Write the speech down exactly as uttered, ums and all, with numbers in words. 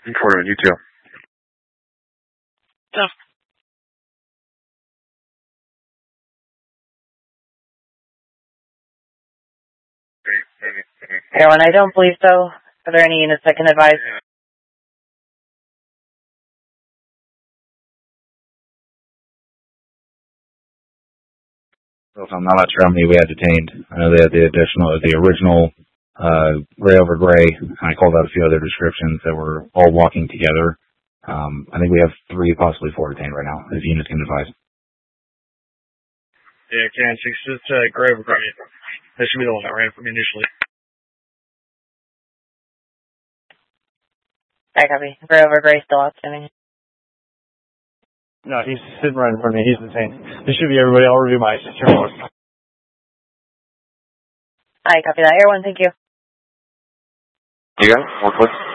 For you too. Yeah. Everyone, I don't believe so. Are there any units that can advise? So I'm not sure how many we had detained. I know they had the additional, the original uh, gray over gray. I called out a few other descriptions that were all walking together. Um, I think we have three, possibly four detained right now, if units can advise. Yeah, can six, just uh, gray over gray. That should be the one that ran from me initially. I copy. Gray over gray still outstanding. No, he's sitting right in front of me. He's detained. This should be everybody. I'll review my security report. I copy that. Everyone, thank you. You got it? More quick.